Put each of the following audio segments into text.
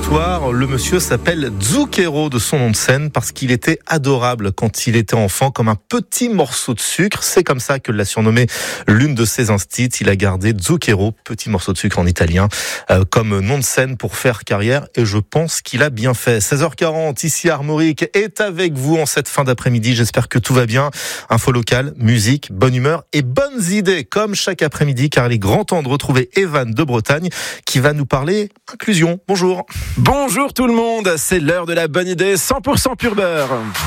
histoire. Le monsieur s'appelle Zucchero de son nom de scène parce qu'il était adorable quand il était enfant, comme un petit morceau de sucre. C'est comme ça que l'a surnommé l'une de ses instits. Il a gardé Zucchero, petit morceau de sucre en italien, comme nom de scène pour faire carrière. Et je pense qu'il a bien fait. 16h40, ici Armorique est avec vous en cette fin d'après-midi. J'espère que tout va bien. Info locale, musique, bonne humeur et bonnes idées comme chaque après-midi, car il est grand temps de retrouver Evan de Bretagne qui va nous parler inclusion. Bonjour. Bonjour tout le monde, c'est l'heure de la bonne idée 100% pur beurre.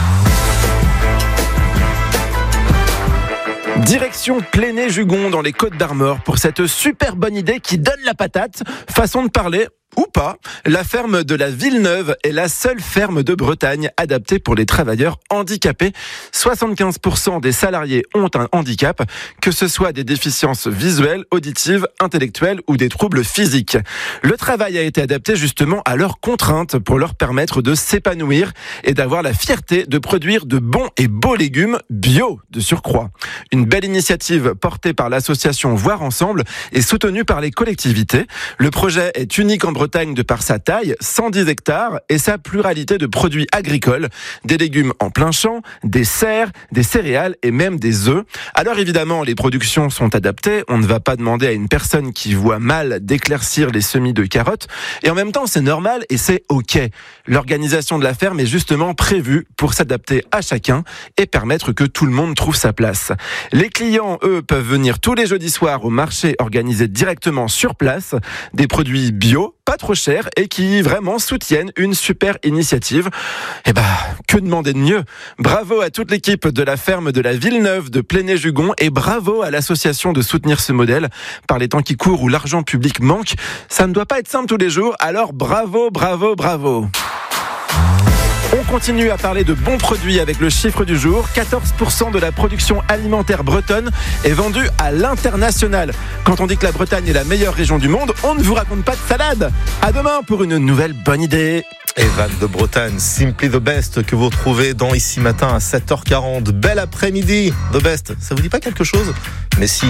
Direction Pléné-Jugon dans les Côtes d'Armor pour cette super bonne idée qui donne la patate, façon de parler. Ou pas, la ferme de la Villeneuve est la seule ferme de Bretagne adaptée pour les travailleurs handicapés. 75% des salariés ont un handicap, que ce soit des déficiences visuelles, auditives, intellectuelles ou des troubles physiques. Le travail a été adapté justement à leurs contraintes pour leur permettre de s'épanouir et d'avoir la fierté de produire de bons et beaux légumes bio de surcroît. Une belle initiative portée par l'association Voir Ensemble et soutenue par les collectivités. Le projet est unique en Bretagne de par sa taille, 110 hectares, et sa pluralité de produits agricoles, des légumes en plein champ, des serres, des céréales et même des œufs. Alors évidemment, les productions sont adaptées, on ne va pas demander à une personne qui voit mal d'éclaircir les semis de carottes, et en même temps c'est normal et c'est ok. L'organisation de la ferme est justement prévue pour s'adapter à chacun et permettre que tout le monde trouve sa place. Les clients, eux, peuvent venir tous les jeudis soirs au marché organisé directement sur place, des produits bio, pas trop cher et qui vraiment soutiennent une super initiative. Que demander de mieux? Bravo à toute l'équipe de la ferme de la Villeneuve de Pléné-Jugon et bravo à l'association de soutenir ce modèle. Par les temps qui courent où l'argent public manque, ça ne doit pas être simple tous les jours, alors bravo, bravo, bravo. On continue à parler de bons produits avec le chiffre du jour. 14% de la production alimentaire bretonne est vendue à l'international. Quand on dit que la Bretagne est la meilleure région du monde, on ne vous raconte pas de salade. À demain pour une nouvelle bonne idée. Evan de Bretagne, Simply the Best, que vous retrouvez dans Ici Matin à 7h40. Bel après-midi, The Best. Ça vous dit pas quelque chose? Mais si.